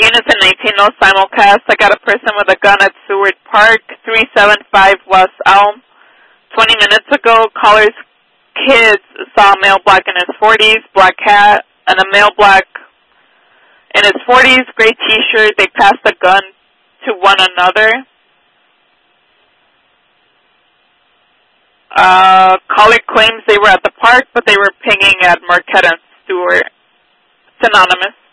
Units and 19, no simulcast. I got a person with a gun at Seward Park, 375 West Elm. 20 minutes ago, caller's kids saw a male black in his 40s, black hat, and a male black in his 40s, gray t-shirt. They passed a gun to one another. Caller claims they were at the park, but they were pinging at Marquette and Stewart. It's anonymous.